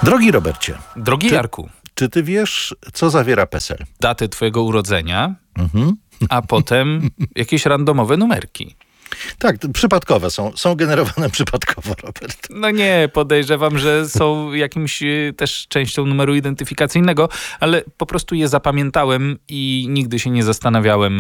Drogi Robercie. Drogi Jarku. Czy ty wiesz, co zawiera PESEL? Datę twojego urodzenia, a potem jakieś randomowe numerki. Tak, przypadkowe są generowane przypadkowo, Robert. No nie, podejrzewam, że są jakimś też częścią numeru identyfikacyjnego, ale po prostu je zapamiętałem i nigdy się nie zastanawiałem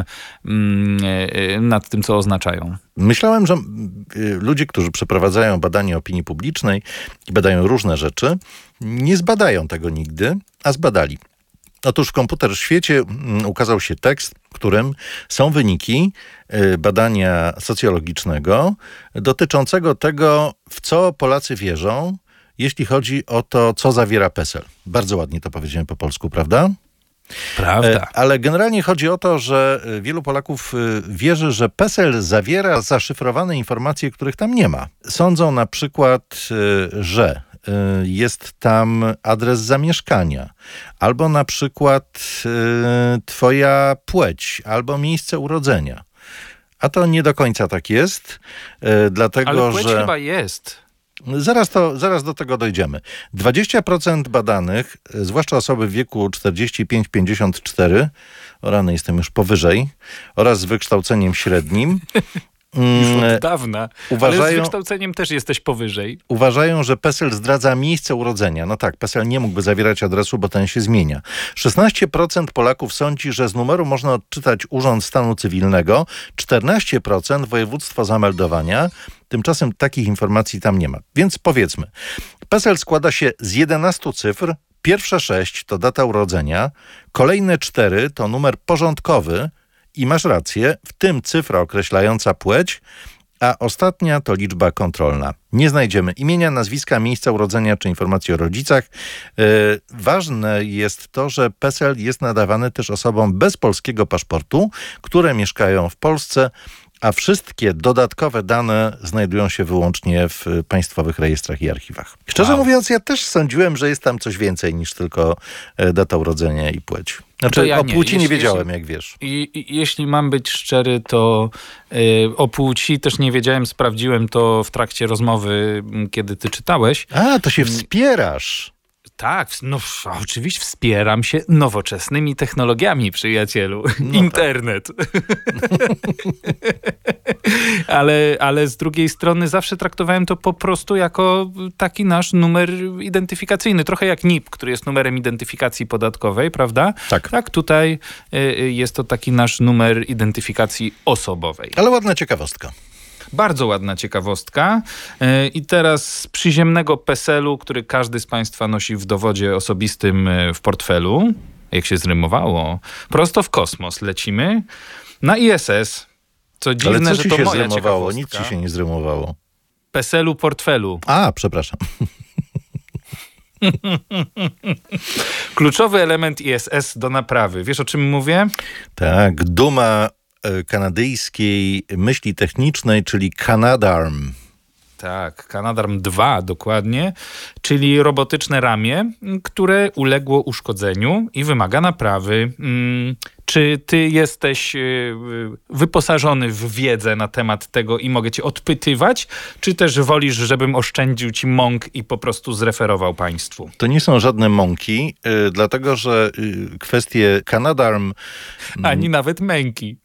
nad tym, co oznaczają. Myślałem, że ludzie, którzy przeprowadzają badanie opinii publicznej i badają różne rzeczy, nie zbadają tego nigdy, a zbadali. Otóż w Komputer Świecie ukazał się tekst, w którym są wyniki badania socjologicznego dotyczącego tego, w co Polacy wierzą, jeśli chodzi o to, co zawiera PESEL. Bardzo ładnie to powiedziałem po polsku, prawda? Prawda. Ale generalnie chodzi o to, że wielu Polaków wierzy, że PESEL zawiera zaszyfrowane informacje, których tam nie ma. Sądzą na przykład, że jest tam adres zamieszkania, albo na przykład twoja płeć, albo miejsce urodzenia. A to nie do końca tak jest, dlatego ale płeć że... chyba jest. Zaraz do tego dojdziemy. 20% badanych, zwłaszcza osoby w wieku 45-54, o rany, jestem już powyżej, oraz z wykształceniem średnim, już od dawna. Ale z wykształceniem też jesteś powyżej. Uważają, że PESEL zdradza miejsce urodzenia. No tak, PESEL nie mógłby zawierać adresu, bo ten się zmienia. 16% Polaków sądzi, że z numeru można odczytać Urząd Stanu Cywilnego, 14% województwo zameldowania. Tymczasem takich informacji tam nie ma. Więc powiedzmy, PESEL składa się z 11 cyfr. Pierwsze 6 to data urodzenia, kolejne 4 to numer porządkowy, i masz rację, w tym cyfra określająca płeć, a ostatnia to liczba kontrolna. Nie znajdziemy imienia, nazwiska, miejsca urodzenia czy informacji o rodzicach. Ważne jest to, że PESEL jest nadawany też osobom bez polskiego paszportu, które mieszkają w Polsce, a wszystkie dodatkowe dane znajdują się wyłącznie w państwowych rejestrach i archiwach. Szczerze mówiąc, ja też sądziłem, że jest tam coś więcej niż tylko data urodzenia i płeć. Znaczy, ja o płci nie wiedziałem, jak wiesz. Jeśli mam być szczery, to o płci też nie wiedziałem, sprawdziłem to w trakcie rozmowy, kiedy ty czytałeś. A, to się wspierasz. Tak, no oczywiście wspieram się nowoczesnymi technologiami, przyjacielu. No Internet. ale z drugiej strony zawsze traktowałem to po prostu jako taki nasz numer identyfikacyjny. Trochę jak NIP, który jest numerem identyfikacji podatkowej, prawda? Tak, tutaj jest to taki nasz numer identyfikacji osobowej. Ale ładna ciekawostka. Bardzo ładna ciekawostka. I teraz z przyziemnego PESEL-u, który każdy z Państwa nosi w dowodzie osobistym w portfelu, jak się zrymowało, prosto w kosmos lecimy na ISS. Co dziwne, ale co że ci to się moja zrymowało? ciekawostka. Nic ci się nie zrymowało. PESEL-u portfelu. A, przepraszam. Kluczowy element ISS do naprawy. Wiesz, o czym mówię? Tak, duma kanadyjskiej myśli technicznej, czyli Canadarm. Tak, Canadarm 2 dokładnie, czyli robotyczne ramię, które uległo uszkodzeniu i wymaga naprawy. Czy ty jesteś wyposażony w wiedzę na temat tego i mogę cię odpytywać, czy też wolisz, żebym oszczędził ci mąk i po prostu zreferował państwu? To nie są żadne mąki, dlatego że kwestie Canadarm... Ani nawet męki.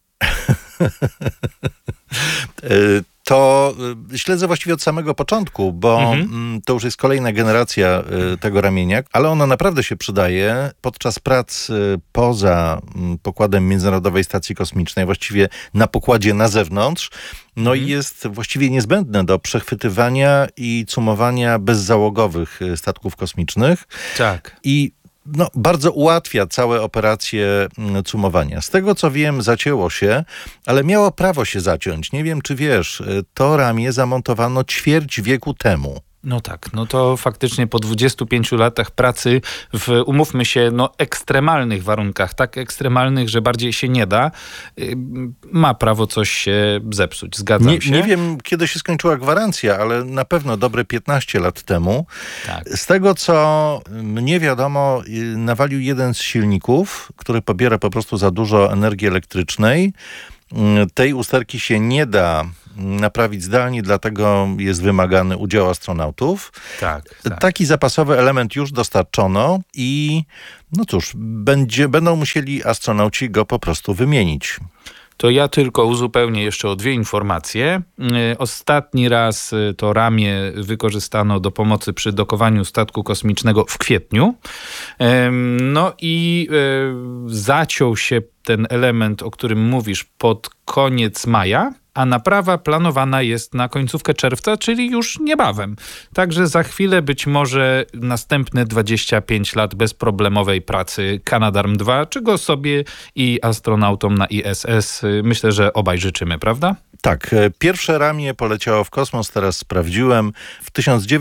To śledzę właściwie od samego początku, bo to już jest kolejna generacja tego ramienia, ale ono naprawdę się przydaje podczas prac poza pokładem Międzynarodowej Stacji Kosmicznej, właściwie na pokładzie na zewnątrz. No i jest właściwie niezbędne do przechwytywania i cumowania bezzałogowych statków kosmicznych. Tak. I bardzo ułatwia całe operacje cumowania. Z tego co wiem, zacięło się, ale miało prawo się zaciąć. Nie wiem, czy wiesz, to ramię zamontowano ćwierć wieku temu. No tak, no to faktycznie po 25 latach pracy w, umówmy się, ekstremalnych warunkach, tak ekstremalnych, że bardziej się nie da, ma prawo coś się zepsuć. Zgadzam się. Nie wiem, kiedy się skończyła gwarancja, ale na pewno dobre 15 lat temu. Tak. Z tego, co mnie wiadomo, nawalił jeden z silników, który pobiera po prostu za dużo energii elektrycznej. Tej usterki się nie da naprawić zdalnie, dlatego jest wymagany udział astronautów. Tak. Taki zapasowy element już dostarczono i no cóż, będą musieli astronauci go po prostu wymienić. To ja tylko uzupełnię jeszcze o 2 informacje. Ostatni raz to ramię wykorzystano do pomocy przy dokowaniu statku kosmicznego w kwietniu. No i zaciął się ten element, o którym mówisz, pod koniec maja, a naprawa planowana jest na końcówkę czerwca, czyli już niebawem. Także za chwilę być może następne 25 lat bezproblemowej pracy Canadarm2, czego sobie i astronautom na ISS myślę, że obaj życzymy, prawda? Tak, pierwsze ramię poleciało w kosmos, teraz sprawdziłem, w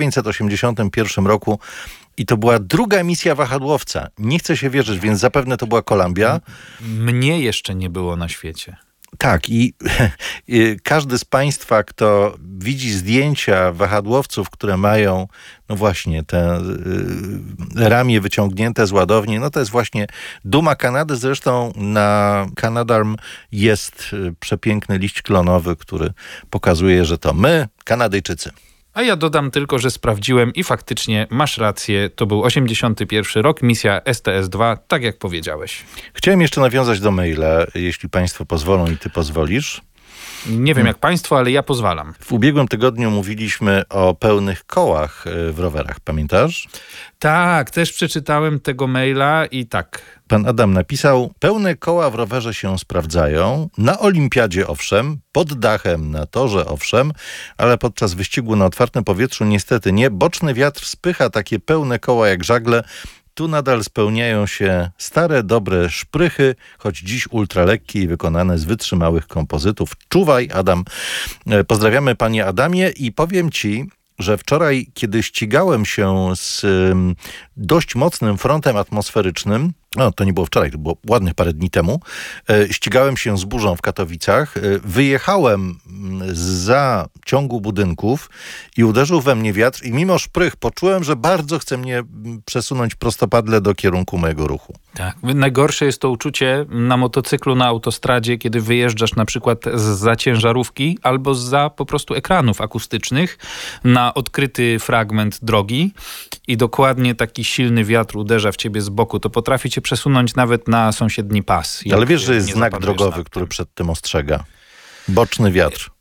1981 roku i to była druga misja wahadłowca. Nie chce się wierzyć, więc zapewne to była Columbia. Mnie jeszcze nie było na świecie. Tak, i każdy z Państwa, kto widzi zdjęcia wahadłowców, które mają, no właśnie, te ramię wyciągnięte z ładowni, no to jest właśnie duma Kanady. Zresztą na Canadarm jest przepiękny liść klonowy, który pokazuje, że to my, Kanadyjczycy. A ja dodam tylko, że sprawdziłem i faktycznie masz rację. To był 81 rok, misja STS-2, tak jak powiedziałeś. Chciałem jeszcze nawiązać do maila, jeśli Państwo pozwolą i Ty pozwolisz. Nie wiem jak Państwo, ale ja pozwalam. W ubiegłym tygodniu mówiliśmy o pełnych kołach w rowerach, pamiętasz? Tak, też przeczytałem tego maila i tak. Pan Adam napisał, pełne koła w rowerze się sprawdzają, na olimpiadzie owszem, pod dachem na torze owszem, ale podczas wyścigu na otwartym powietrzu niestety nie. Boczny wiatr spycha takie pełne koła jak żagle. Tu nadal spełniają się stare, dobre szprychy, choć dziś ultralekkie i wykonane z wytrzymałych kompozytów. Czuwaj, Adam. Pozdrawiamy, panie Adamie, i powiem ci, że wczoraj, kiedy ścigałem się z dość mocnym frontem atmosferycznym, no to nie było wczoraj, to było ładnych parę dni temu, ścigałem się z burzą w Katowicach, wyjechałem zza ciągu budynków i uderzył we mnie wiatr i mimo szprych poczułem, że bardzo chce mnie przesunąć prostopadle do kierunku mojego ruchu. Tak. Najgorsze jest to uczucie na motocyklu na autostradzie, kiedy wyjeżdżasz na przykład zza ciężarówki albo zza po prostu ekranów akustycznych na odkryty fragment drogi i dokładnie taki silny wiatr uderza w ciebie z boku. To potrafi cię przesunąć nawet na sąsiedni pas. Ale wiesz, że jest znak drogowy, który przed tym ostrzega. Boczny wiatr.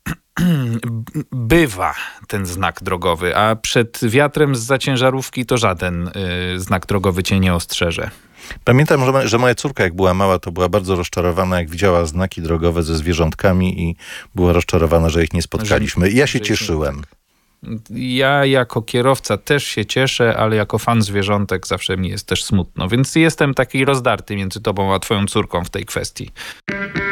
Bywa ten znak drogowy, a przed wiatrem zza ciężarówki to żaden znak drogowy cię nie ostrzeże. Pamiętam, że moja córka, jak była mała, to była bardzo rozczarowana, jak widziała znaki drogowe ze zwierzątkami i była rozczarowana, że ich nie spotkaliśmy. I ja się cieszyłem. Ja jako kierowca też się cieszę, ale jako fan zwierzątek zawsze mi jest też smutno. Więc jestem taki rozdarty między tobą a twoją córką w tej kwestii.